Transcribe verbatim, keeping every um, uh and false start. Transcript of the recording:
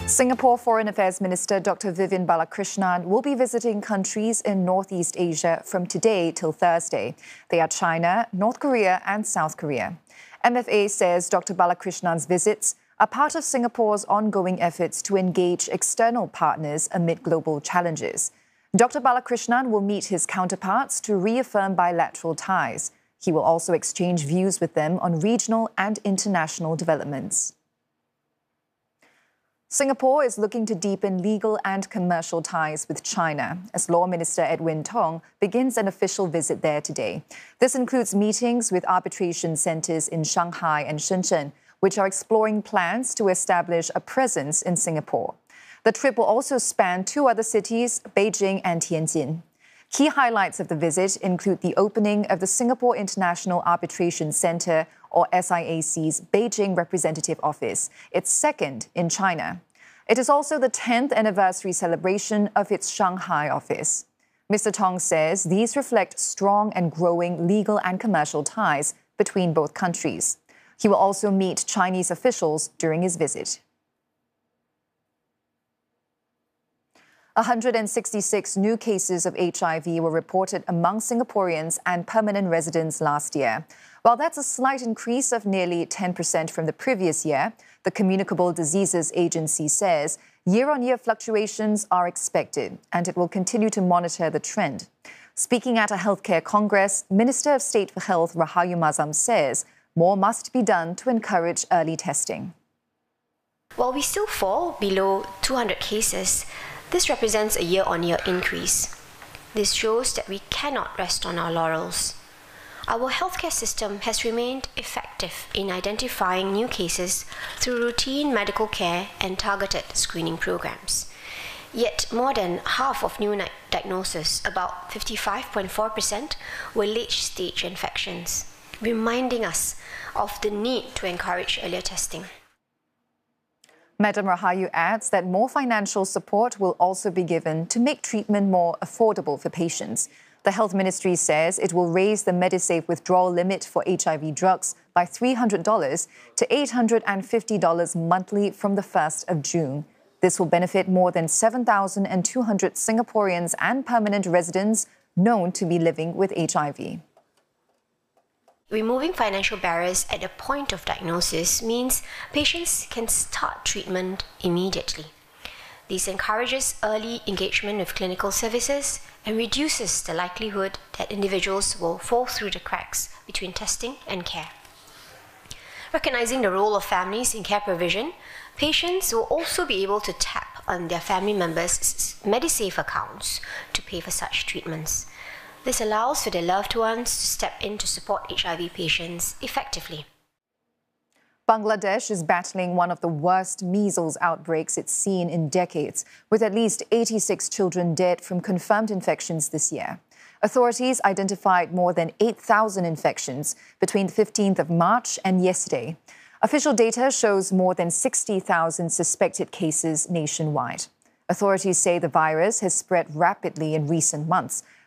Singapore Foreign Affairs Minister Doctor Vivian Balakrishnan will be visiting countries in Northeast Asia from today till Thursday. They are China, North Korea and South Korea. M F A says Doctor Balakrishnan's visits are part of Singapore's ongoing efforts to engage external partners amid global challenges. Doctor Balakrishnan will meet his counterparts to reaffirm bilateral ties. He will also exchange views with them on regional and international developments. Singapore is looking to deepen legal and commercial ties with China as Law Minister Edwin Tong begins an official visit there today. This includes meetings with arbitration centres in Shanghai and Shenzhen, which are exploring plans to establish a presence in Singapore. The trip will also span two other cities, Beijing and Tianjin. Key highlights of the visit include the opening of the Singapore International Arbitration Centre, or S I A C's Beijing Representative Office, its second in China. It is also the tenth anniversary celebration of its Shanghai office. Mister Tong says these reflect strong and growing legal and commercial ties between both countries. He will also meet Chinese officials during his visit. one hundred sixty-six new cases of H I V were reported among Singaporeans and permanent residents last year. While that's a slight increase of nearly ten percent from the previous year, the Communicable Diseases Agency says year-on-year fluctuations are expected and it will continue to monitor the trend. Speaking at a healthcare congress, Minister of State for Health Rahayu Mazam says more must be done to encourage early testing. While we still fall below two hundred cases, this represents a year-on-year increase. This shows that we cannot rest on our laurels. Our healthcare system has remained effective in identifying new cases through routine medical care and targeted screening programs. Yet more than half of new diagnoses, about fifty-five point four percent, were late-stage infections, reminding us of the need to encourage earlier testing. Madam Rahayu adds that more financial support will also be given to make treatment more affordable for patients. The Health Ministry says it will raise the Medisafe withdrawal limit for H I V drugs by three hundred dollars to eight hundred fifty dollars monthly from the first of June. This will benefit more than seven thousand two hundred Singaporeans and permanent residents known to be living with H I V. Removing financial barriers at the point of diagnosis means patients can start treatment immediately. This encourages early engagement with clinical services and reduces the likelihood that individuals will fall through the cracks between testing and care. Recognizing the role of families in care provision, patients will also be able to tap on their family members' Medisafe accounts to pay for such treatments. This allows for their loved ones to step in to support H I V patients effectively. Bangladesh is battling one of the worst measles outbreaks it's seen in decades, with at least eighty-six children dead from confirmed infections this year. Authorities identified more than eight thousand infections between the fifteenth of March and yesterday. Official data shows more than sixty thousand suspected cases nationwide. Authorities say the virus has spread rapidly in recent months,